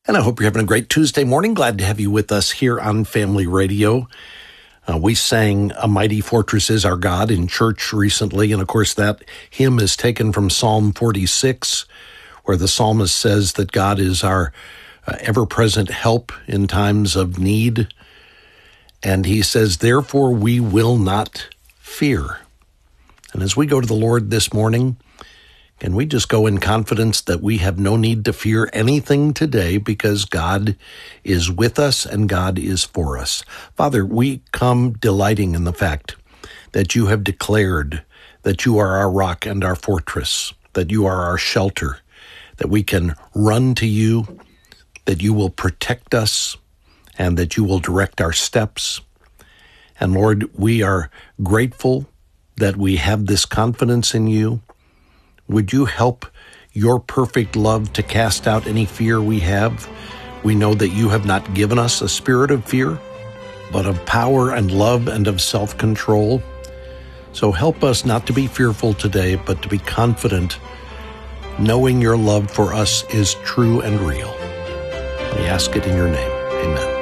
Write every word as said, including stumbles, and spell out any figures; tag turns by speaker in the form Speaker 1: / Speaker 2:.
Speaker 1: And I hope you're having a great Tuesday morning. Glad to have you with us here on Family Radio. Uh, we sang A Mighty Fortress Is Our God in church recently, and of course that hymn is taken from Psalm forty-six, where the psalmist says that God is our uh, ever-present help in times of need. And he says, therefore we will not fear. And as we go to the Lord this morning, can we just go in confidence that we have no need to fear anything today because God is with us and God is for us? Father, we come delighting in the fact that you have declared that you are our rock and our fortress, that you are our shelter, that we can run to you, that you will protect us, and that you will direct our steps. And Lord, we are grateful that we have this confidence in you. Would you help your perfect love to cast out any fear we have? We know that you have not given us a spirit of fear, but of power and love and of self-control. So help us not to be fearful today, but to be confident, knowing your love for us is true and real. We ask it in your name. Amen.